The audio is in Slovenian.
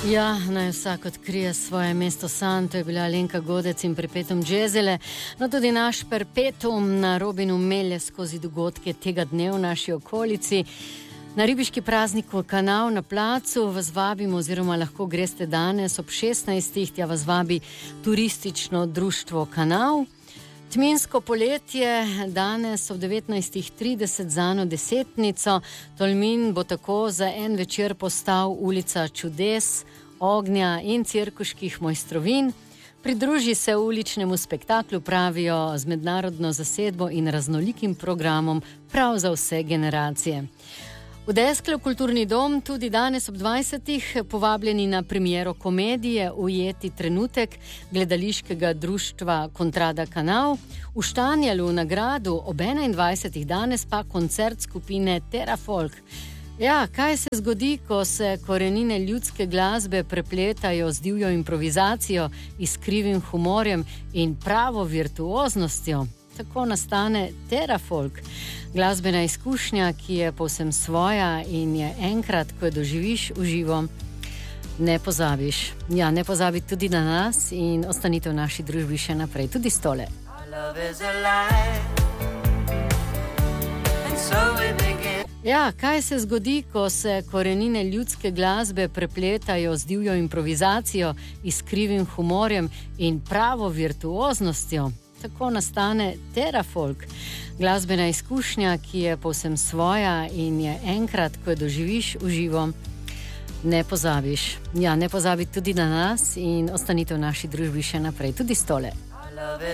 Ja, naj vsak odkrije svoje mesto sanj, to je bila Alenka Godec in Perpetuum Džezele. No, tudi naš Perpetuum na Robinu melje skozi dogodke tega dne v naši okolici. Na ribiški praznik v Kanal na placu vas vabimo, oziroma lahko greste danes ob 16. Tja vas vabi turistično društvo Kanal. Tminsko poletje danes ob 19.30 z Ano Desetnico. Tolmin bo tako za en večer postal ulica čudes, ognja in cirkuških mojstrovin. Pridruži se uličnemu spektaklu, pravijo, z mednarodno zasedbo in raznolikim programom prav za vse generacije. V Desklev kulturni dom tudi danes ob 20. povabljeni na premiero komedije Ujeti trenutek gledališkega društva Kontrada Kanal. V Štanjelu na gradu ob 21. danes pa koncert skupine Terafolk. Ja, kaj se zgodi, ko se korenine ljudske glasbe prepletajo z divjo improvizacijo, iskrivim humorjem in pravo virtuoznostjo? Tako nastane Terafolk. Glasbena izkušnja, ki je povsem svoja in je enkrat, ko jo doživiš v živo, ne pozabiš. Ja, ne pozabi tudi na nas in ostanite v naši družbi še naprej, tudi stole. Ja, kaj se zgodi, ko se korenine ljudske glasbe prepletajo z divjo improvizacijo, iskrivim humorjem in pravo virtuoznostjo? Tako nastane Terafolk. Glasbena izkušnja, ki je povsem svoja in je enkrat, ko jo doživiš v živo, ne pozabiš. Ja, ne pozabi tudi na nas in ostanite v naši družbi še naprej, tudi stole.